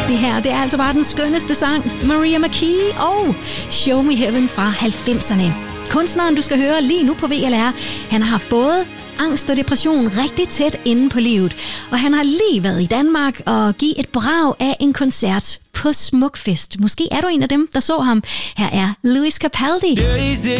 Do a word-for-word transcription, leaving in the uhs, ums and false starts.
Det her, det er altså bare den skønneste sang. Maria McKee og Show Me Heaven fra halvfemserne. Kunstneren, du skal høre lige nu på V L R, han har haft både angst og depression rigtig tæt inde på livet. Og han har lige været i Danmark og give et brag af en koncert på Smukfest. Måske er du en af dem, der så ham. Her er Lewis Capaldi.